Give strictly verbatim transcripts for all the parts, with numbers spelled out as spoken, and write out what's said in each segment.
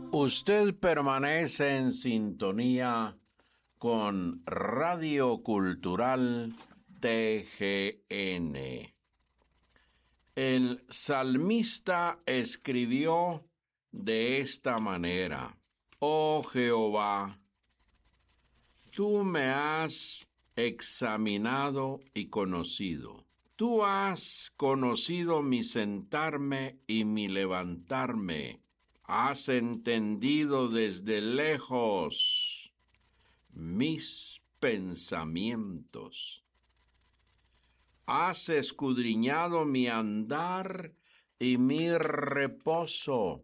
Usted permanece en sintonía con Radio Cultural T G N. El salmista escribió de esta manera: Oh Jehová, tú me has examinado y conocido. Tú has conocido mi sentarme y mi levantarme. Has entendido desde lejos mis pensamientos. Has escudriñado mi andar y mi reposo,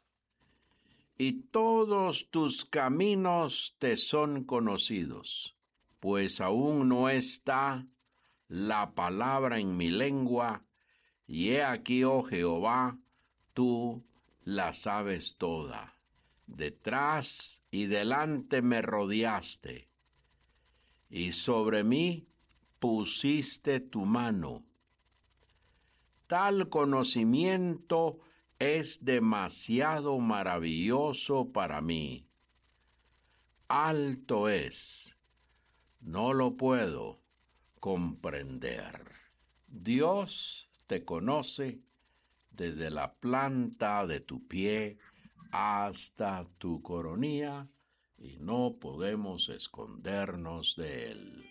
y todos tus caminos te son conocidos, pues aún no está la palabra en mi lengua, y he aquí, oh Jehová, tú la sabes toda. Detrás y delante me rodeaste, y sobre mí pusiste tu mano. Tal conocimiento es demasiado maravilloso para mí. Alto es, no lo puedo comprender. Dios te conoce desde la planta de tu pie hasta tu coronilla, y no podemos escondernos de Él.